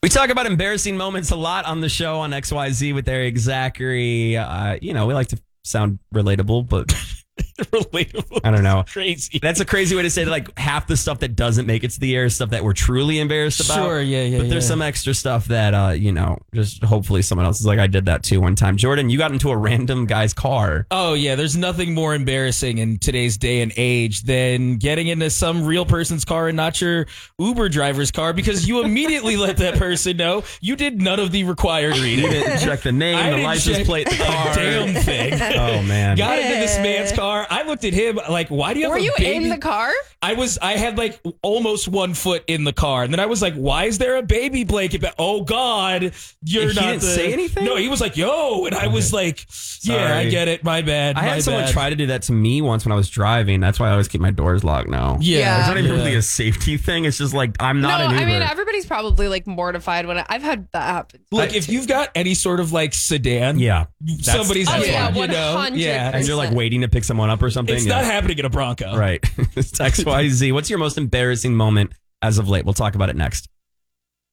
We talk about embarrassing moments a lot on the show on XYZ with Eric Zachary. We like to sound relatable, but Relatable. I don't know. Crazy. That's a crazy way to say that, like, half the stuff that doesn't make it to the air is stuff that we're truly embarrassed about. Sure, yeah. But there's some extra stuff that, just hopefully someone else is like, I did that too one time. Jordan, you got into a random guy's car. Oh, yeah. There's nothing more embarrassing in today's day and age than getting into some real person's car and not your Uber driver's car, because you immediately let that person know you did none of the required reading. You didn't check the name, the license plate, the car. Damn thing. Oh, man. Got into this man's car. I looked at him like, why do you have Were a you baby? in the car? I had like almost 1 foot in the car. And then I was like, why is there a baby blanket? Oh, God, you're He not didn't say anything? No, he was like, yo. And I was like, yeah, I get it. My bad. I had someone try to do that to me once when I was driving. That's why I always keep my doors locked now. Yeah. It's not even really a safety thing. It's just like, I'm not an Uber. I mean, everybody's probably like mortified when I've had that happen. Look, if you've got any sort of like sedan, somebody's Oh, yeah, you know, 100%. yeah. and you're like waiting to pick someone up or something. It's not happening in a Bronco. Right. It's XYZ. What's your most embarrassing moment as of late? We'll talk about it next.